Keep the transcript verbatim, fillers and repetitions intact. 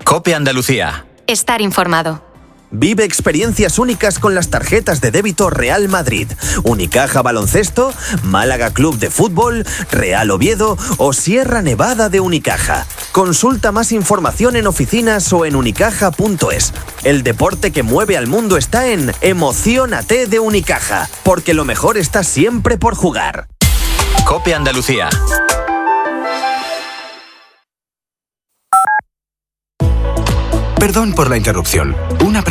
COPE Andalucía. Estar informado. Vive experiencias únicas con las tarjetas de débito Real Madrid, Unicaja Baloncesto, Málaga Club de Fútbol, Real Oviedo o Sierra Nevada de Unicaja. Consulta más información en oficinas o en unicaja punto es. El deporte que mueve al mundo está en Emociónate de Unicaja, porque lo mejor está siempre por jugar. COPE Andalucía. Perdón por la interrupción. Una